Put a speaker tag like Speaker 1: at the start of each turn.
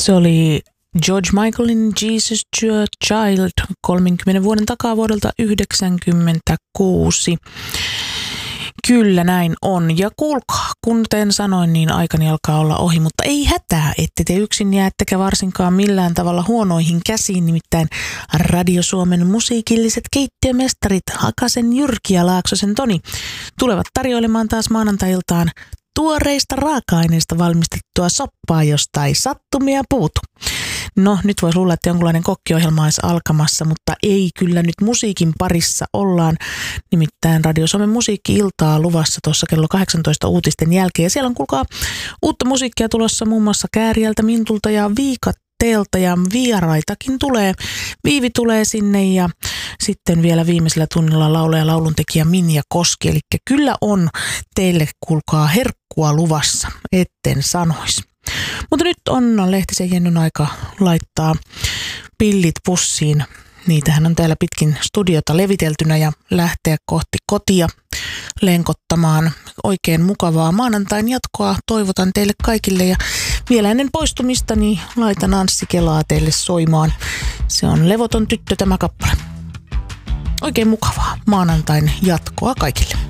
Speaker 1: Se oli George Michaelin Jesus Your Child 30 vuoden takaa vuodelta 1996. Kyllä näin on. Ja kuulkaa, kuten sanoin, niin aikani alkaa olla ohi, mutta ei hätää, ette te yksin jää, ettekä varsinkaan millään tavalla huonoihin käsiin. Nimittäin Radio Suomen musiikilliset keittiömestarit Hakasen Jyrki ja Laaksosen Toni tulevat tarjoilemaan taas maanantai-iltaan tuoreista raaka-aineista valmistettua soppaa, josta ei sattumia puutu. No, nyt voisi luulla, että jonkunlainen kokkiohjelma olisi alkamassa, mutta ei, kyllä nyt musiikin parissa ollaan. Nimittäin Radio Suomen musiikki-iltaa luvassa tuossa kello 18 uutisten jälkeen. Ja siellä on, kuulkaa, uutta musiikkia tulossa muun muassa Kääriältä, Mintulta ja Viikatteelta ja vieraitakin tulee. Viivi tulee sinne ja sitten vielä viimeisellä tunnilla laulaja ja lauluntekijä Minja Koski. Eli kyllä on teille, kuulkaa, herkkua luvassa, etten sanoisi. Mutta nyt on Lehtisen Jennyn aika laittaa pillit pussiin. Niitähän on täällä pitkin studiota leviteltynä ja lähteä kohti kotia lenkottamaan. Oikein mukavaa maanantain jatkoa toivotan teille kaikille ja vielä ennen poistumista niin laitan Anssi Kelaa teille soimaan. Se on Levoton tyttö tämä kappale. Oikein mukavaa maanantain jatkoa kaikille.